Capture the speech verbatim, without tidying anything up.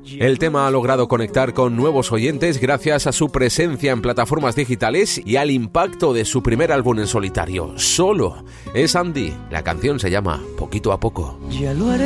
El tema ha logrado conectar con nuevos oyentes gracias a su presencia en plataformas digitales y al impacto de su primer álbum en solitario, Solo. Es Andy. La canción se llama Poquito a Poco. Ya lo haré.